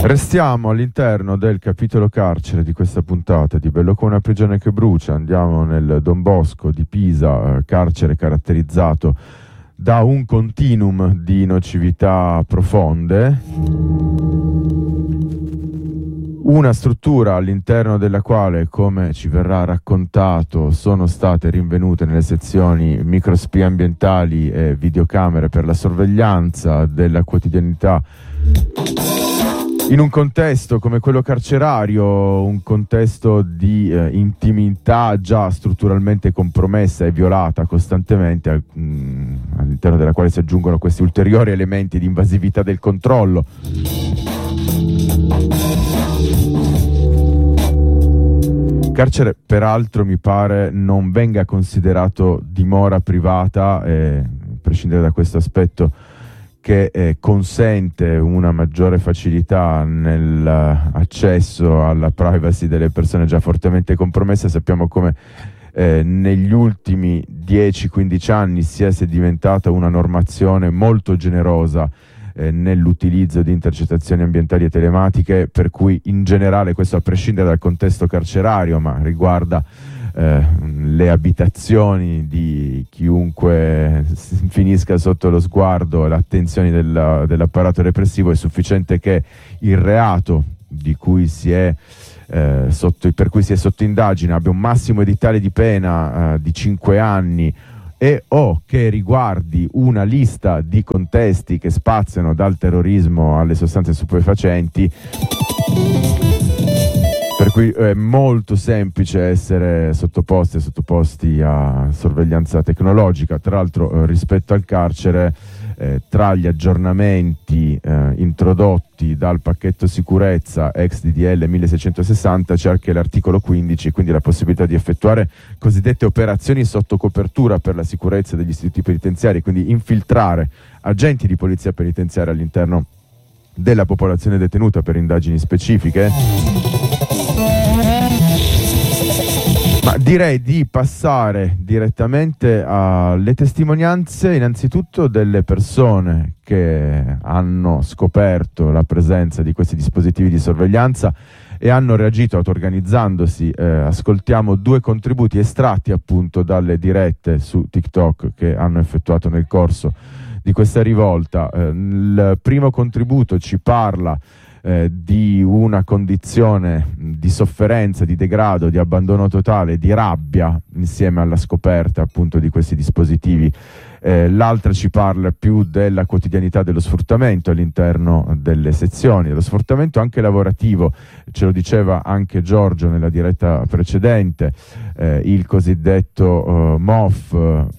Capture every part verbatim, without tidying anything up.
Restiamo all'interno del capitolo carcere di questa puntata di Bello come una prigione che brucia. Andiamo nel Don Bosco di Pisa, carcere caratterizzato da un continuum di nocività profonde, una struttura all'interno della quale, come ci verrà raccontato, sono state rinvenute nelle sezioni microspie ambientali e videocamere per la sorveglianza della quotidianità in un contesto come quello carcerario, un contesto di eh, intimità già strutturalmente compromessa e violata costantemente, mh, all'interno della quale si aggiungono questi ulteriori elementi di invasività del controllo. Carcere, peraltro, mi pare non venga considerato dimora privata, e, a prescindere da questo aspetto, che eh, consente una maggiore facilità nell'accesso alla privacy delle persone già fortemente compromesse. Sappiamo come eh, negli ultimi dieci quindici anni sia sedimentato una normazione molto generosa eh, nell'utilizzo di intercettazioni ambientali e telematiche, per cui in generale, questo a prescindere dal contesto carcerario, ma riguarda Eh, le abitazioni di chiunque finisca sotto lo sguardo e l'attenzione della, dell'apparato repressivo, è sufficiente che il reato di cui si è, eh, sotto, per cui si è sotto indagine abbia un massimo edittale di pena eh, di cinque anni e o che riguardi una lista di contesti che spaziano dal terrorismo alle sostanze stupefacenti, per cui è molto semplice essere sottoposti e sottoposti a sorveglianza tecnologica. Tra l'altro, eh, rispetto al carcere, eh, tra gli aggiornamenti eh, introdotti dal pacchetto sicurezza ex D D L milleseicentosessanta c'è anche l'articolo quindici, quindi la possibilità di effettuare cosiddette operazioni sotto copertura per la sicurezza degli istituti penitenziari, quindi infiltrare agenti di polizia penitenziaria all'interno della popolazione detenuta per indagini specifiche. Ma direi di passare direttamente alle testimonianze, innanzitutto delle persone che hanno scoperto la presenza di questi dispositivi di sorveglianza e hanno reagito auto-organizzandosi. Eh, ascoltiamo due contributi estratti appunto dalle dirette su TikTok che hanno effettuato nel corso di questa rivolta. Eh, il primo contributo ci parla Eh, di una condizione di sofferenza, di degrado, di abbandono totale, di rabbia insieme alla scoperta appunto di questi dispositivi. Eh, l'altra ci parla più della quotidianità dello sfruttamento all'interno delle sezioni, dello sfruttamento anche lavorativo. Ce lo diceva anche Giorgio nella diretta precedente, eh, il cosiddetto eh, M O F,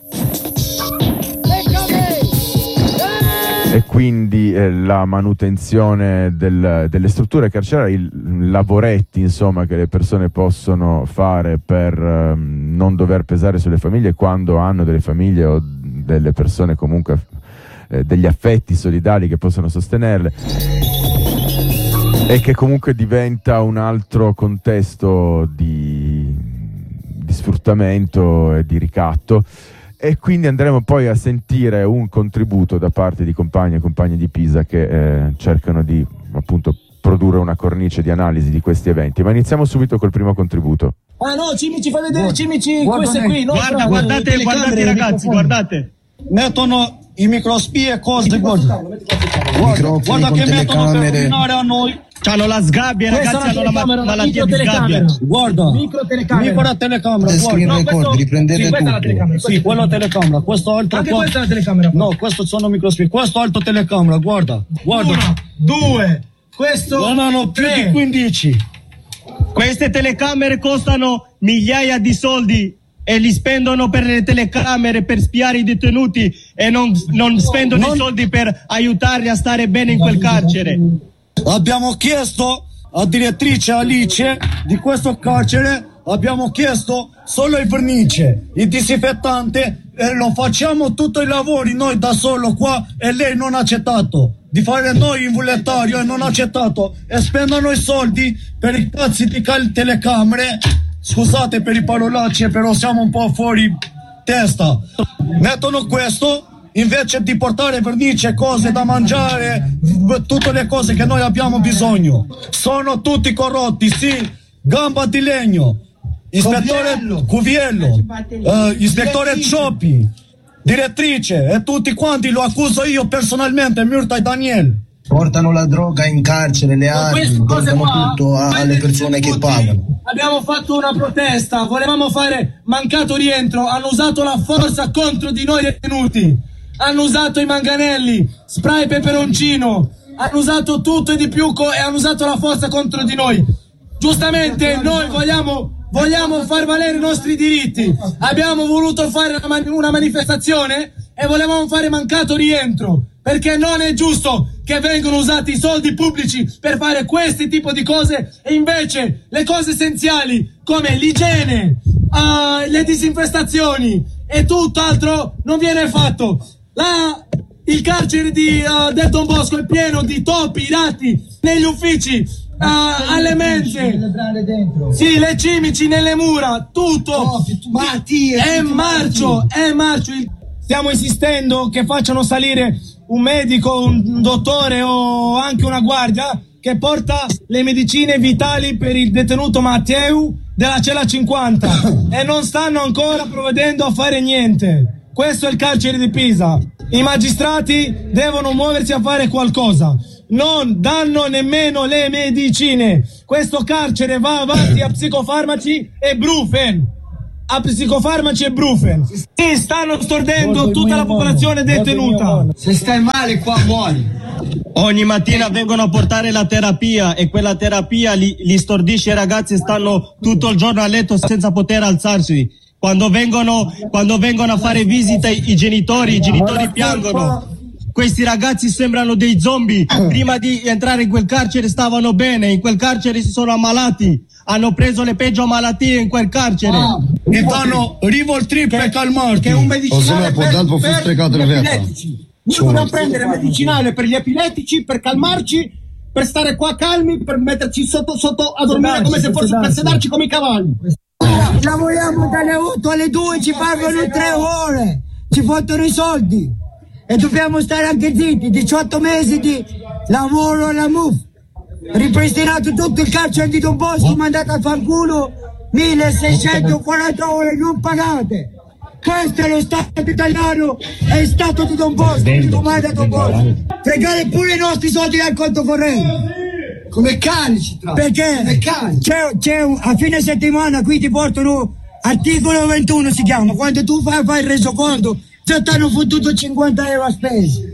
e quindi eh, la manutenzione del, delle strutture carcerarie, i lavoretti insomma che le persone possono fare per eh, non dover pesare sulle famiglie quando hanno delle famiglie o delle persone comunque eh, degli affetti solidali che possono sostenerle, e che comunque diventa un altro contesto di, di sfruttamento e di ricatto. E quindi andremo poi a sentire un contributo da parte di compagni e compagni di Pisa che eh, cercano di appunto produrre una cornice di analisi di questi eventi. Ma iniziamo subito col primo contributo. Ah no, Cimici, fai vedere Cimici, queste qui. No, guarda, no, guardate, guardate ragazzi, guardate. Mettono i microspie e cose, guarda. Guarda, guarda che mettono per rovinare a noi. C'hanno la sgabbia, ragazzi, hanno la ma- malattia di sgabbia. Guarda, micro telecamera. Micro telecamera, guarda. Screen no, record, riprendete sì, questa tutto. È la telecamera. Sì, quella è la telecamera. Questo altro Anche qua. questa è la telecamera. No, questo sono microspie. Questo altro telecamera, guarda. Guarda. Uno, due, questo. No, no, no, più tre. di quindici. Queste telecamere costano migliaia di soldi e li spendono per le telecamere, per spiare i detenuti, e non, non spendono non... i soldi per aiutarli a stare bene in quel carcere. Abbiamo chiesto a direttrice Alice di questo carcere, abbiamo chiesto solo il vernice, il disinfettante, e lo facciamo tutti i lavori noi da solo qua, e lei non ha accettato di fare noi involontario e non ha accettato, e spendono i soldi per i cazzi di cal- telecamere. Scusate per i parolacce, però siamo un po' fuori testa. Mettono questo invece di portare vernice, cose da mangiare, tutte le cose che noi abbiamo bisogno. Sono tutti corrotti, sì, Gamba di Legno, ispettore Cuviello, uh, ispettore Cioppi, direttrice e tutti quanti, lo accuso io personalmente, Murta e Daniel. Portano la droga in carcere, le armi, portano qua, tutto a, alle persone che pagano. Abbiamo fatto una protesta, volevamo fare mancato rientro, hanno usato la forza contro di noi detenuti, hanno usato i manganelli, spray peperoncino, hanno usato tutto e di più co- e hanno usato la forza contro di noi. Giustamente noi vogliamo, vogliamo far valere i nostri diritti, abbiamo voluto fare una, man- una manifestazione e volevamo fare mancato rientro, perché non è giusto che vengono usati i soldi pubblici per fare questi tipo di cose e invece le cose essenziali come l'igiene, uh, le disinfestazioni e tutto altro non viene fatto. La, il carcere di, uh, del Don Bosco è pieno di topi, ratti negli uffici, uh, alle mense, sì, le cimici nelle mura, tutto è marcio, è marcio. Stiamo insistendo che facciano salire un medico, un dottore o anche una guardia che porta le medicine vitali per il detenuto Matteo della cella cinquanta e non stanno ancora provvedendo a fare niente. Questo è il carcere di Pisa. I magistrati devono muoversi a fare qualcosa. Non danno nemmeno le medicine. Questo carcere va avanti a psicofarmaci e brufen. A psicofarmaci e brufen. Sì, stanno stordendo tutta la popolazione detenuta. Se stai male qua muori. Ogni mattina vengono a portare la terapia e quella terapia li, li stordisce, i ragazzi stanno tutto il giorno a letto senza poter alzarsi. Quando vengono, quando vengono a fare visita i, i genitori, i genitori piangono. Questi ragazzi sembrano dei zombie. Prima di entrare in quel carcere stavano bene, in quel carcere si sono ammalati. Hanno preso le peggio malattie in quel carcere. Ah, e fanno Rivoltrip per calmarti. Che è un medicinale per, per, per gli epilettici. Devono prendere medicinale per gli epilettici, per calmarci, per stare qua calmi, per metterci sotto, sotto a dormire come se fosse per sedarci come i cavalli. Lavoriamo dalle otto alle due, ci pagano tre ore, ci fottono i soldi e dobbiamo stare anche zitti. Diciotto mesi di lavoro alla M U F, ripristinato tutto il carcere di Don Bosco, mandato a fanculo, milleseicentoquaranta ore non pagate. Questo è lo Stato italiano, è il Stato di Don Bosco, che comanda Don Bosco. Fregare pure i nostri soldi dal conto corrente. Come cani ci tratta. Perché Come cani. C'è, c'è un, a fine settimana qui ti portano articolo ventuno si chiama, quando tu fai, fai il resoconto già ti hanno fottuto cinquanta euro a spese.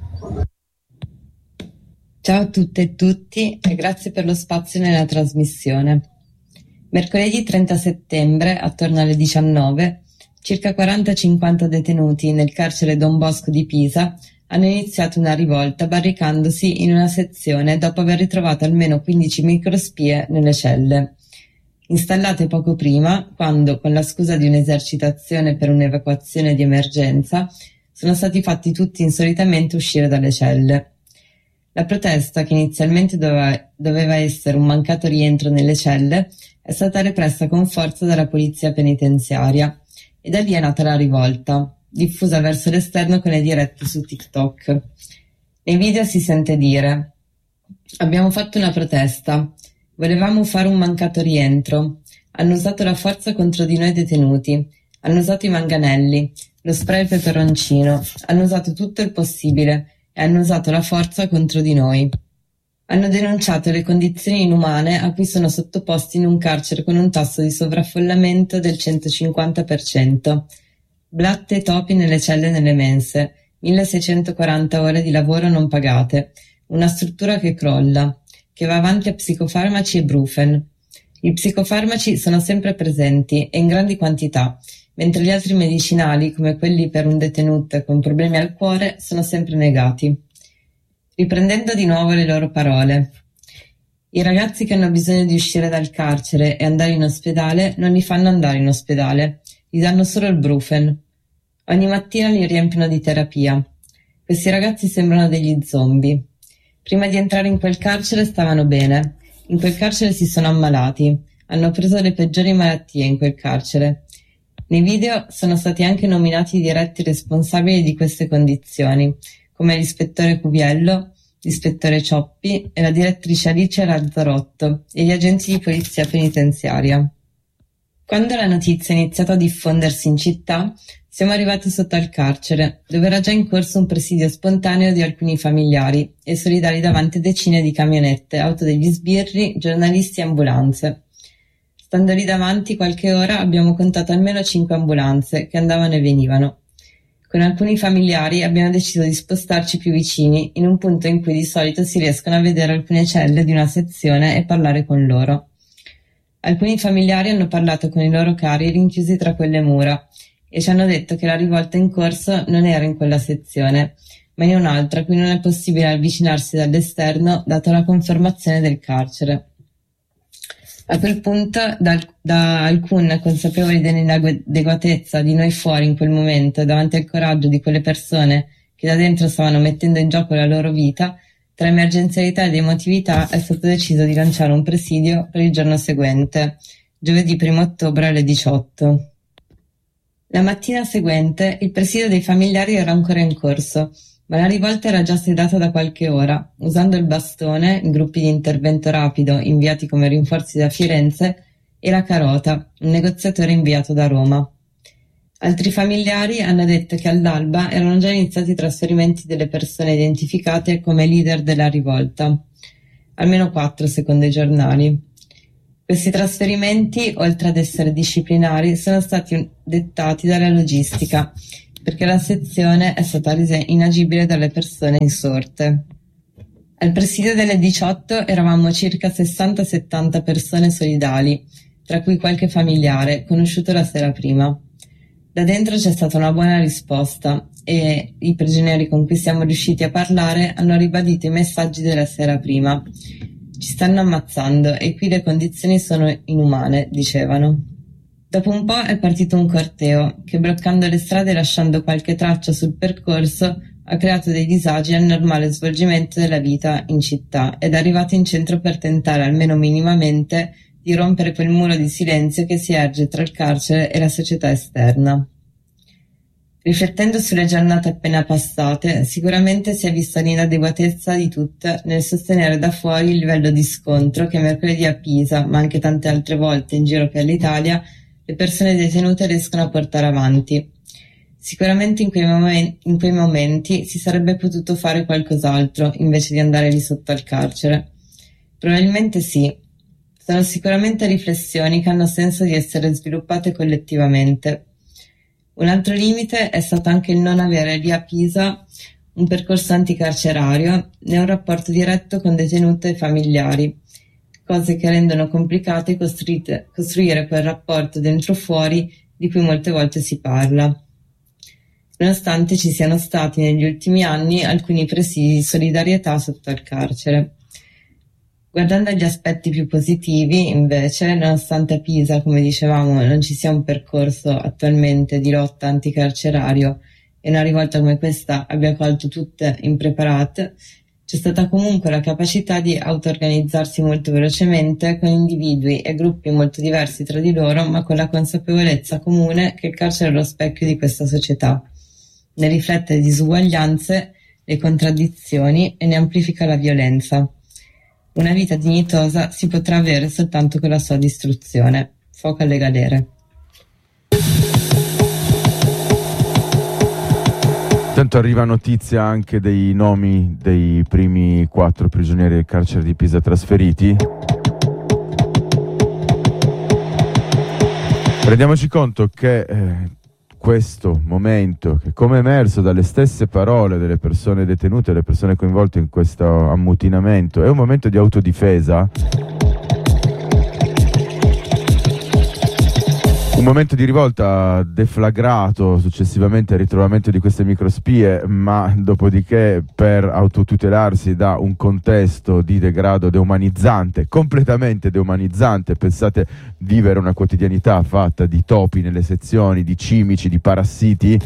Ciao a tutte e tutti e grazie per lo spazio nella trasmissione. Mercoledì trenta settembre, attorno alle diciannove, circa quaranta cinquanta detenuti nel carcere Don Bosco di Pisa hanno iniziato una rivolta barricandosi in una sezione dopo aver ritrovato almeno quindici microspie nelle celle. Installate poco prima, quando, con la scusa di un'esercitazione per un'evacuazione di emergenza, sono stati fatti tutti insolitamente uscire dalle celle. La protesta, che inizialmente doveva, doveva essere un mancato rientro nelle celle, è stata repressa con forza dalla polizia penitenziaria e da lì è nata la rivolta, diffusa verso l'esterno con le dirette su TikTok. Nei video si sente dire: abbiamo fatto una protesta, volevamo fare un mancato rientro, hanno usato la forza contro di noi detenuti, hanno usato i manganelli, lo spray peperoncino, hanno usato tutto il possibile e hanno usato la forza contro di noi. Hanno denunciato le condizioni inumane a cui sono sottoposti in un carcere con un tasso di sovraffollamento del centocinquanta per cento. Blatte e topi nelle celle e nelle mense, milleseicentoquaranta ore di lavoro non pagate, una struttura che crolla, che va avanti a psicofarmaci e brufen. I psicofarmaci sono sempre presenti e in grandi quantità, mentre gli altri medicinali, come quelli per un detenuto con problemi al cuore, sono sempre negati. Riprendendo di nuovo le loro parole: i ragazzi che hanno bisogno di uscire dal carcere e andare in ospedale non li fanno andare in ospedale, gli danno solo il brufen. Ogni mattina li riempiono di terapia. Questi ragazzi sembrano degli zombie. Prima di entrare in quel carcere stavano bene. In quel carcere si sono ammalati. Hanno preso le peggiori malattie in quel carcere. Nei video sono stati anche nominati i diretti responsabili di queste condizioni, come l'ispettore Cuviello, l'ispettore Cioppi e la direttrice Alice Lazzarotto e gli agenti di polizia penitenziaria. Quando la notizia è iniziata a diffondersi in città, siamo arrivati sotto al carcere, dove era già in corso un presidio spontaneo di alcuni familiari e solidari davanti a decine di camionette, auto degli sbirri, giornalisti e ambulanze. Stando lì davanti qualche ora abbiamo contato almeno cinque ambulanze che andavano e venivano. Con alcuni familiari abbiamo deciso di spostarci più vicini, in un punto in cui di solito si riescono a vedere alcune celle di una sezione e parlare con loro. Alcuni familiari hanno parlato con i loro cari rinchiusi tra quelle mura e ci hanno detto che la rivolta in corso non era in quella sezione, ma in un'altra a cui non è possibile avvicinarsi dall'esterno data la conformazione del carcere. A quel punto, da, da alcun consapevoli dell'inadeguatezza di noi fuori in quel momento, davanti al coraggio di quelle persone che da dentro stavano mettendo in gioco la loro vita, tra emergenzialità ed emotività è stato deciso di lanciare un presidio per il giorno seguente, giovedì primo ottobre alle diciotto. La mattina seguente il presidio dei familiari era ancora in corso, ma la rivolta era già sedata da qualche ora, usando il bastone, i gruppi di intervento rapido inviati come rinforzi da Firenze, e la carota, un negoziatore inviato da Roma. Altri familiari hanno detto che all'alba erano già iniziati i trasferimenti delle persone identificate come leader della rivolta, almeno quattro secondo i giornali. Questi trasferimenti, oltre ad essere disciplinari, sono stati dettati dalla logistica, perché la sezione è stata resa inagibile dalle persone insorte. Al presidio delle diciotto eravamo circa sessanta settanta persone solidali, tra cui qualche familiare conosciuto la sera prima. Da dentro c'è stata una buona risposta e i prigionieri con cui siamo riusciti a parlare hanno ribadito i messaggi della sera prima. Ci stanno ammazzando e qui le condizioni sono inumane, dicevano. Dopo un po' è partito un corteo che, bloccando le strade e lasciando qualche traccia sul percorso, ha creato dei disagi al normale svolgimento della vita in città ed è arrivato in centro per tentare almeno minimamente di rompere quel muro di silenzio che si erge tra il carcere e la società esterna. Riflettendo sulle giornate appena passate, sicuramente si è vista l'inadeguatezza di tutte nel sostenere da fuori il livello di scontro che mercoledì a Pisa, ma anche tante altre volte in giro per l'Italia, le persone detenute riescono a portare avanti. Sicuramente in quei, momen- in quei momenti si sarebbe potuto fare qualcos'altro invece di andare lì sotto al carcere. Probabilmente sì. Sono sicuramente riflessioni che hanno senso di essere sviluppate collettivamente. Un altro limite è stato anche il non avere lì a Pisa un percorso anticarcerario né un rapporto diretto con detenute e familiari, cose che rendono complicato costruire quel rapporto dentro-fuori di cui molte volte si parla. Nonostante ci siano stati negli ultimi anni alcuni presidi di solidarietà sotto al carcere. Guardando agli aspetti più positivi, invece, nonostante a Pisa, come dicevamo, non ci sia un percorso attualmente di lotta anticarcerario e una rivolta come questa abbia colto tutte impreparate, c'è stata comunque la capacità di auto-organizzarsi molto velocemente con individui e gruppi molto diversi tra di loro, ma con la consapevolezza comune che il carcere è lo specchio di questa società. Ne riflette le disuguaglianze, le contraddizioni e ne amplifica la violenza. Una vita dignitosa si potrà avere soltanto con la sua distruzione. Fuoco alle galere. Intanto arriva notizia anche dei nomi dei primi quattro prigionieri del carcere di Pisa trasferiti. Rendiamoci conto che eh, questo momento, che come emerso dalle stesse parole delle persone detenute, delle persone coinvolte in questo ammutinamento, è un momento di autodifesa, un momento di rivolta deflagrato successivamente al ritrovamento di queste microspie, ma dopodiché per autotutelarsi da un contesto di degrado deumanizzante, completamente deumanizzante. Pensate vivere una quotidianità fatta di topi nelle sezioni, di cimici, di parassiti,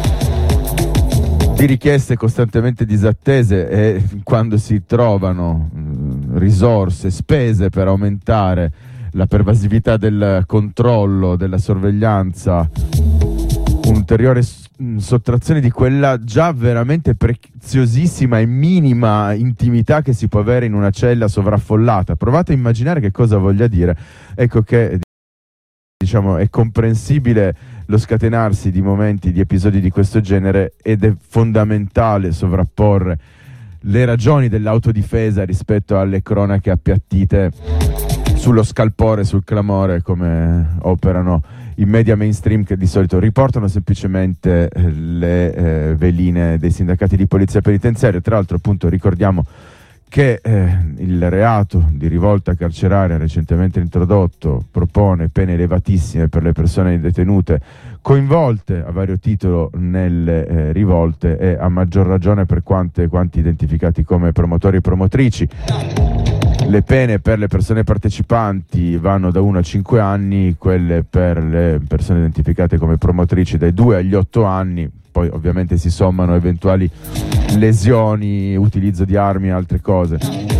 di richieste costantemente disattese, e quando si trovano mh, risorse spese per aumentare la pervasività del controllo, della sorveglianza, un'ulteriore sottrazione di quella già veramente preziosissima e minima intimità che si può avere in una cella sovraffollata. Provate a immaginare che cosa voglia dire. Ecco che, diciamo, è comprensibile lo scatenarsi di momenti, di episodi di questo genere, ed è fondamentale sovrapporre le ragioni dell'autodifesa rispetto alle cronache appiattite sullo scalpore, sul clamore, come operano i media mainstream, che di solito riportano semplicemente eh, le eh, veline dei sindacati di polizia penitenziaria. Tra l'altro, appunto, ricordiamo che eh, il reato di rivolta carceraria recentemente introdotto propone pene elevatissime per le persone detenute coinvolte a vario titolo nelle eh, rivolte, e a maggior ragione per quante, quanti identificati come promotori e promotrici. Le pene per le persone partecipanti vanno da uno a cinque anni, quelle per le persone identificate come promotrici dai due agli otto anni, poi ovviamente si sommano eventuali lesioni, utilizzo di armi e altre cose.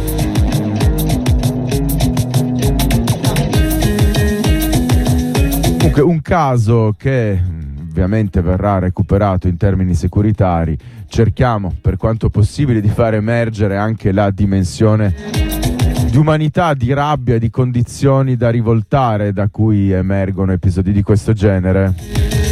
Comunque, un caso che ovviamente verrà recuperato in termini securitari. Cerchiamo per quanto possibile di far emergere anche la dimensione di umanità, di rabbia, di condizioni da rivoltare da cui emergono episodi di questo genere.